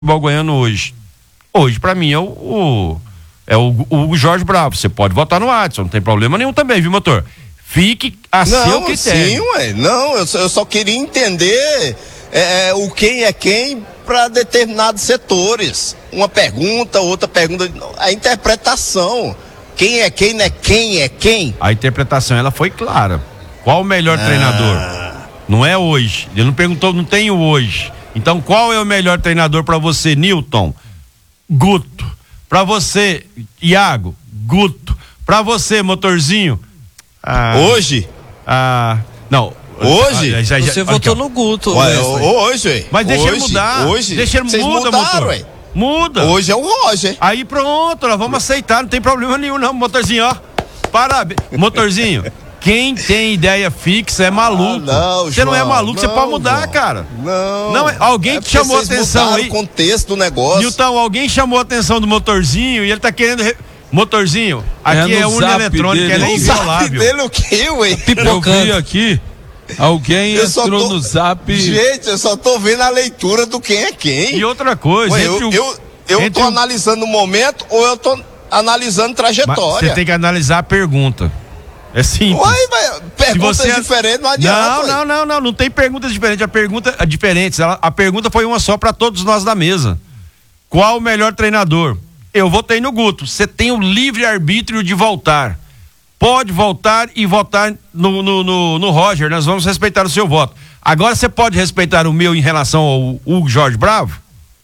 futebol goiano hoje. Hoje, pra mim, é o Jorge Bravo. Você pode votar no Adson, não tem problema nenhum também, viu, motor? Fique a seu critério. Sim, ué. Não, eu só queria entender o quem é quem para determinados setores. Uma pergunta, outra pergunta. A interpretação. Quem é quem, não é quem é quem. A interpretação, ela foi clara. Qual o melhor treinador? Não é hoje. Ele não perguntou, não tem o hoje. Então, qual é o melhor treinador para você, Newton? Guto. Para você, Iago? Guto. Para você, motorzinho? Hoje? Não. Hoje? Você votou no Guto. Hoje. Mas deixa ele mudar. Hoje. Deixa ele Vocês mudar, mudaram, motor. ué. Muda. Hoje é o Roger. Aí pronto, nós vamos aceitar, não tem problema nenhum não, motorzinho, ó. Parabéns. Motorzinho, quem tem ideia fixa é maluco. Você não é maluco, você pode mudar, João. cara. Não. Alguém te chamou a atenção aí. O contexto do negócio. Nilton, alguém chamou a atenção do motorzinho e ele tá querendo... Motorzinho, aqui é urna eletrônica, ela é inviolável. Dele o quê, ué? Eu vi aqui, alguém entrou no zap. Gente, eu só tô vendo a leitura do quem é quem. E outra coisa, ué, eu tô analisando o momento ou eu tô analisando trajetória? Você tem que analisar a pergunta. É simples. Ué, mas perguntas diferentes não adianta. Não tem perguntas diferentes. A pergunta é diferente. A pergunta foi uma só para todos nós da mesa. Qual o melhor treinador? Eu votei no Guto. Você tem o livre arbítrio de voltar. Pode voltar e votar no Roger. Nós vamos respeitar o seu voto. Agora você pode respeitar o meu em relação ao Hugo Jorge Bravo?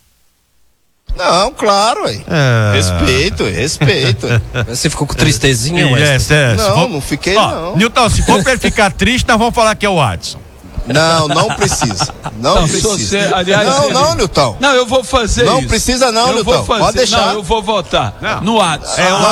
Não, claro, ué. Respeito. Você ficou com tristezinha, ué? Não fiquei, não. Nilton, se for pra ele ficar triste, nós vamos falar que é o Adson. Não precisa. Não precisa. Não, Nilton. Não, eu vou fazer não isso. Não precisa não, Nilton. Pode deixar. Não, eu vou votar. No Adson.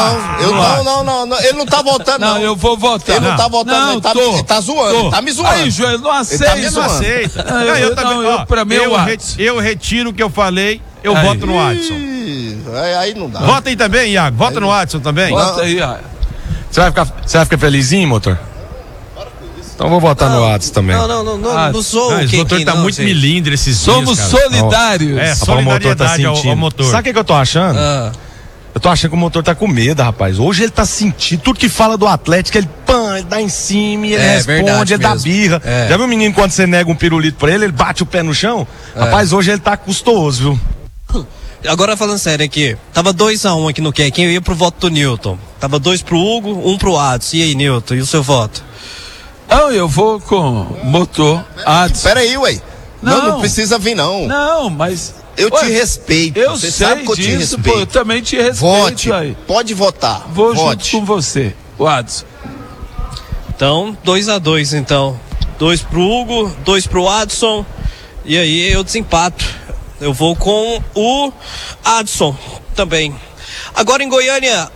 Não. Ele não tá votando, não. Não, eu vou votar. Ele não tá votando, ele tá zoando. Ele tá me zoando. Aí, Joel, não aceita. Ele tá me zoando. Pra mim, eu retiro o que eu falei, eu voto no Adson. Aí não dá. Vota aí também, Iago. Vota no Adson também. Vota aí, Iago. Você vai ficar felizinho, motor? Então vou votar no Adson também. Não sou esse motor tá muito milindre esses dias, Somos solidários. Solidariedade ao motor. Sabe o que eu tô achando? Eu tô achando que o motor tá com medo, rapaz. Hoje ele tá sentindo, tudo que fala do Atlético, ele dá em cima, ele responde, ele dá birra. Já viu o menino quando você nega um pirulito pra ele bate o pé no chão? Rapaz, hoje ele tá custoso, viu? Agora falando sério aqui, tava 2-1 aqui no quem eu ia pro voto do Newton. Tava 2 pro Hugo, 1 pro Adson. E aí, Newton, e o seu voto? Não, eu vou com motor Adson. Pera aí, ué. Não precisa vir, não. Não, mas... Eu te respeito. Eu você sei sabe que eu te disso, respeito. pô, eu também te respeito. Vote. Aí. Pode votar. Vou junto com você, o Adson. Então, 2-2, então. 2 pro Hugo, 2 pro Adson. E aí eu desempato. Eu vou com o Adson também. Agora em Goiânia,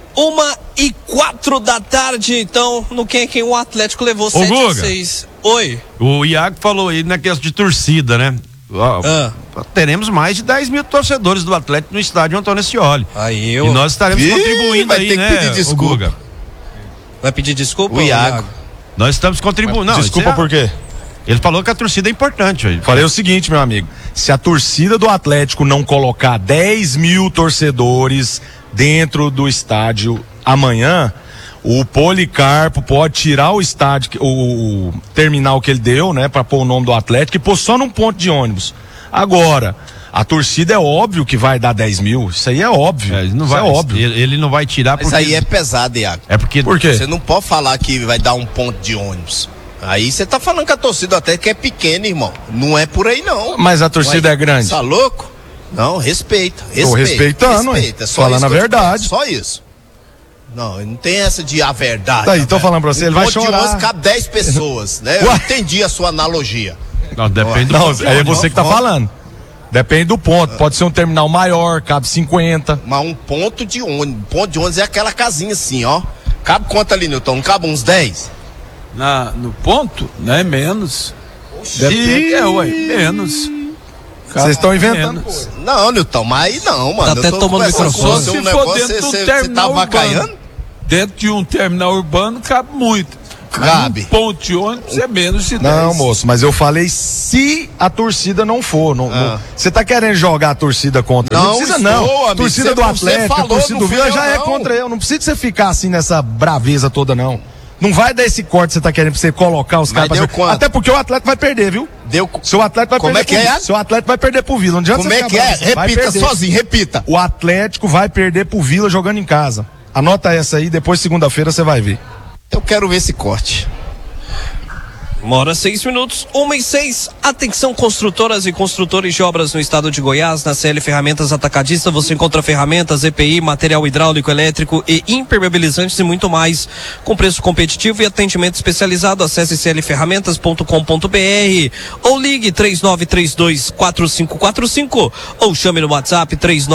1h04 da tarde, então, no quem o Atlético levou 7-6. Oi. O Iago falou aí na questão de torcida, né? Teremos mais de 10 mil torcedores do Atlético no estádio Antônio Ascioli. E nós estaremos contribuindo aí, né? Pedir desculpa. Vai pedir desculpa, o Iago? Nós estamos contribuindo. Desculpa por quê? Ele falou que a torcida é importante. Aí. Falei o seguinte, meu amigo. Se a torcida do Atlético não colocar 10 mil torcedores dentro do estádio amanhã, o Policarpo pode tirar o estádio, o terminal que ele deu, né, pra pôr o nome do Atlético e pôr só num ponto de ônibus. Agora, a torcida é óbvio que vai dar 10 mil. Isso aí é óbvio. Ele não vai tirar porque... Isso aí é pesado, Iago. Por quê? Você não pode falar que vai dar um ponto de ônibus. Aí você tá falando que a torcida até que é pequena, irmão. Não é por aí, não. Mas a torcida é grande. Tá louco? Não, respeita. Tô respeitando, falando a verdade. Só isso. Não tem essa de a verdade. Tá aí, tô falando pra você, ele vai chorar. De ônibus cabe 10 pessoas, né? Eu entendi a sua analogia. Não, depende é você que tá falando. Depende do ponto. Pode ser um terminal maior, cabe 50. Mas um ponto de ônibus. Ponto de ônibus é aquela casinha assim, ó. Cabe quanto ali, Nilton? Não cabe uns 10? No ponto, né? Menos. Depende, menos. Vocês estão inventando. Não, Nilton, mas aí não, mano. Tá até tomando microfone. Se for dentro de um terminal urbano. Dentro de um terminal urbano, cabe muito. Cabe. Ponte ônibus é menos de 10. Não, moço, mas eu falei se a torcida não for. Você tá querendo jogar a torcida contra? Não precisa, não. A torcida do Atlético, a torcida do Vila já é contra eu. Não precisa você ficar assim nessa braveza toda, não. Não vai dar esse corte que você tá querendo pra você colocar os caras. Até porque o Atlético vai perder, viu? Seu Atlético vai perder. Como é que é? Seu Atlético vai perder pro Vila. Não adianta Como é que é? Repita sozinho, repita. O Atlético vai perder pro Vila jogando em casa. Anota essa aí, depois segunda-feira você vai ver. Eu quero ver esse corte. 1h06, 1h06. Atenção, construtoras e construtores de obras no estado de Goiás. Na CL Ferramentas Atacadista você encontra ferramentas, EPI, material hidráulico, elétrico e impermeabilizantes e muito mais. Com preço competitivo e atendimento especializado. Acesse clferramentas.com.br ou ligue 3932-4545 ou chame no WhatsApp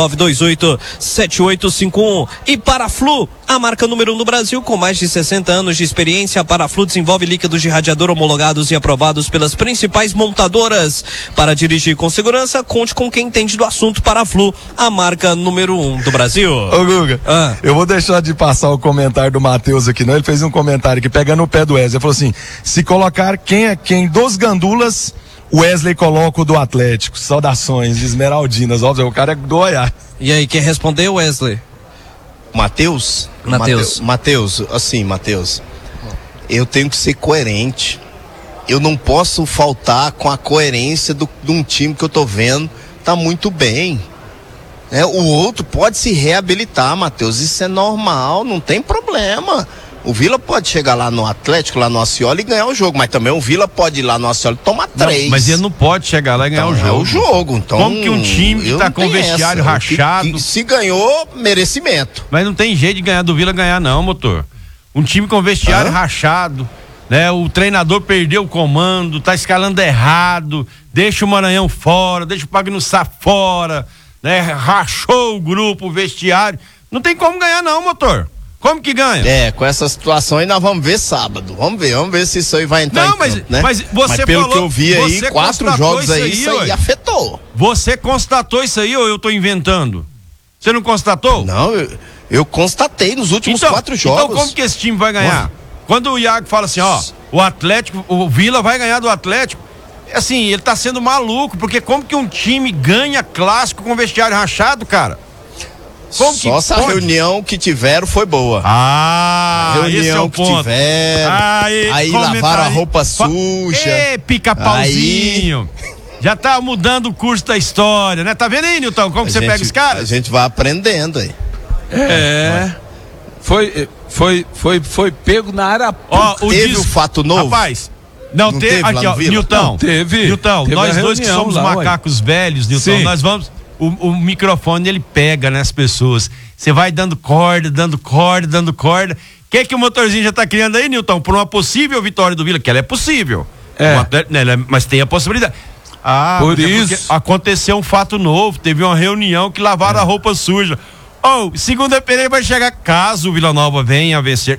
3928-7851. E Paraflu, a marca número 1 do Brasil com mais de 60 anos de experiência. A Paraflu desenvolve líquidos de radiador homologados e aprovados pelas principais montadoras. Para dirigir com segurança, conte com quem entende do assunto. Paraflu, a marca número 1 do Brasil. Ô Guga, eu vou deixar de passar o comentário do Matheus aqui, não. Ele fez um comentário aqui, pegando o pé do Wesley. Ele falou assim: se colocar quem é quem dos gandulas, Wesley coloca o do Atlético. Saudações, Esmeraldinas. Óbvio, o cara é do Goiás. E aí, quer responder, Wesley? Matheus, eu tenho que ser coerente. Eu não posso faltar com a coerência de um time que eu tô vendo tá muito bem. O outro pode se reabilitar, Matheus, isso é normal, não tem problema. O Vila pode chegar lá no Atlético, lá no Ascioli e ganhar o jogo, mas também o Vila pode ir lá no Ascioli e tomar 3. Mas ele não pode chegar lá e ganhar o jogo. É o jogo, então. Como que um time que tá com o vestiário rachado... Se ganhou, merecimento. Mas não tem jeito de ganhar do Vila ganhar não, motor. Um time com vestiário rachado... né? O treinador perdeu o comando, tá escalando errado, deixa o Maranhão fora, deixa o Pagnussá fora, né? Rachou o grupo, o vestiário. Não tem como ganhar não, motor. Como que ganha? Com essa situação aí nós vamos ver sábado. Vamos ver se isso aí vai entrar em campo, né? Mas pelo que eu vi aí, 4 jogos aí, isso aí afetou. Você constatou isso aí ou eu tô inventando? Você não constatou? Não, eu constatei nos últimos 4 jogos. Então como que esse time vai ganhar? Quando o Iago fala assim, o Atlético, o Vila vai ganhar do Atlético, assim, ele tá sendo maluco, porque como que um time ganha clássico com vestiário rachado, cara? Só essa reunião que tiveram foi boa. A reunião que tiveram, aí lavaram a roupa suja. Pica-pauzinho. Já tá mudando o curso da história, né? Tá vendo aí, Nilton, como você pega os caras? A gente vai aprendendo aí. Foi pego na área. Teve um fato novo? Rapaz, não teve aqui, ó, Nilton. Nilton, nós dois que somos macacos velhos, Nilton, nós vamos. O microfone ele pega nas pessoas. Você vai dando corda. O que o motorzinho já tá criando aí, Nilton? Por uma possível vitória do Vila, que ela é possível. Mas tem a possibilidade. Por isso. Aconteceu um fato novo, teve uma reunião que lavaram a roupa suja. Segunda-feira vai chegar, caso o Vila Nova venha a vencer,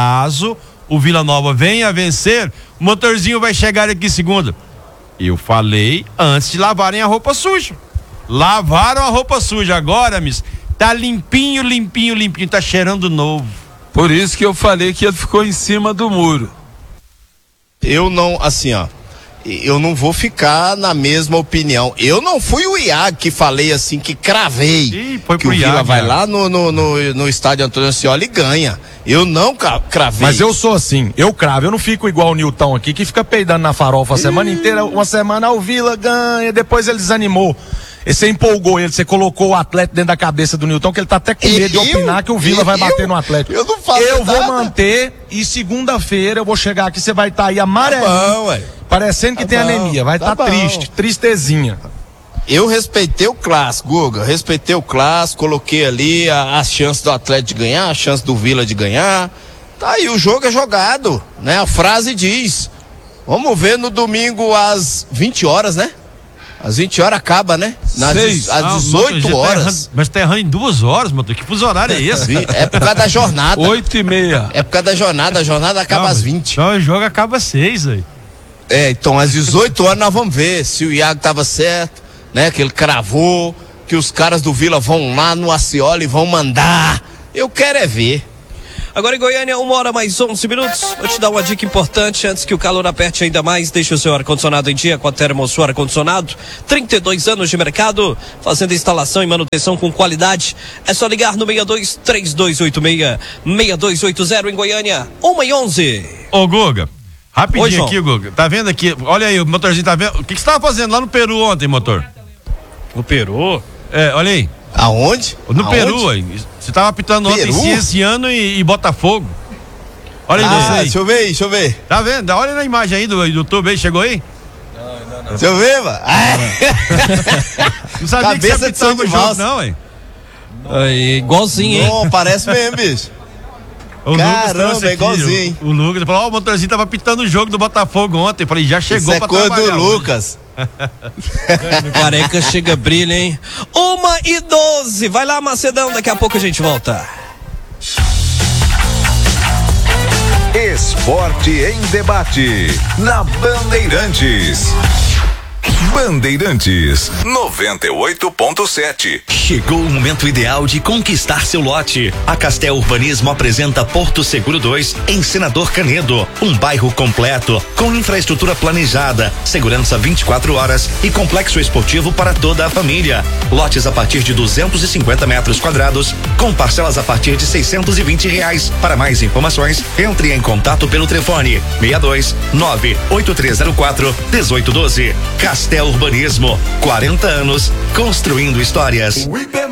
o motorzinho vai chegar aqui segunda. Eu falei antes de lavarem a roupa suja. Lavaram a roupa suja, agora, miss, tá limpinho, tá cheirando novo. Por isso que eu falei que ele ficou em cima do muro. Eu não, eu não vou ficar na mesma opinião. Eu não fui o Iago que falei assim, que cravei que o Vila vai lá no estádio Antônio Ascioli e ganha. Eu não cravei. Mas eu sou assim, eu cravo, eu não fico igual o Nilton aqui, que fica peidando na farofa a semana inteira, uma semana o Vila ganha, depois ele desanimou. Você empolgou ele, você colocou o Atlético dentro da cabeça do Nilton, que ele tá até com medo de opinar que o Vila vai bater no Atlético. Eu não faço Eu nada. vou manter e segunda-feira eu vou chegar aqui, você vai estar aí amarelinho, parecendo que tem anemia, vai estar triste, tristezinha. Eu respeitei o clássico, Guga, coloquei ali as chances do Atlético de ganhar, a chance do Vila de ganhar. Tá aí, o jogo é jogado, né? A frase diz, vamos ver no domingo às 20 horas, né? Às 20 horas acaba, né? Às 18 horas. Mas tá errando em 2 horas, motor. Que fuso horário é esse? É por causa da jornada. 8h30. É por causa da jornada. A jornada acaba às 20. Então o jogo acaba às 6 aí. Então às 18 horas nós vamos ver se o Iago tava certo, né? Que ele cravou, que os caras do Vila vão lá no Ascioli e vão mandar. Eu quero é ver. Agora em Goiânia, 1h mais 11 minutos. Vou te dar uma dica importante antes que o calor aperte ainda mais. Deixe o seu ar-condicionado em dia com a Termosul Ar-Condicionado. 32 anos de mercado, fazendo instalação e manutenção com qualidade. É só ligar no 62-3286-6280 em Goiânia, 1h11. Ô, Guga, rapidinho Oi, aqui, Guga. Tá vendo aqui? Olha aí, o motorzinho tá vendo. O que você tava fazendo lá no Peru ontem, motor? No Peru? É, olha aí. Aonde? No Aonde? Peru, aí. Você tava apitando ontem Peru? Cienciano e Botafogo. Olha aí, você aí. Deixa eu ver. Tá vendo? Olha na imagem aí do YouTube aí, chegou aí? Não. Deixa eu ver, mano. Não sabia Cabeça que você de som apitava o de jogo, valsa. não, hein? Aí, igualzinho, hein? Não, parece mesmo, bicho. O Lucas Caramba, trouxe é aqui, igualzinho, hein? O Lucas falou, o motorzinho tava apitando o jogo do Botafogo ontem. Eu falei, já chegou Isso é pra coisa trabalhar do hoje. Lucas. Careca chega brilha, hein? 1h12. Vai lá, Macedão, daqui a pouco a gente volta. Esporte em debate na Bandeirantes. Bandeirantes 98.7. Chegou o momento ideal de conquistar seu lote. A Castel Urbanismo apresenta Porto Seguro 2 em Senador Canedo, um bairro completo com infraestrutura planejada, segurança 24 horas e complexo esportivo para toda a família. Lotes a partir de 250 metros quadrados, com parcelas a partir de R$620. Para mais informações, entre em contato pelo telefone 62 98304 1812. Castel Urbanismo, 40 anos construindo histórias.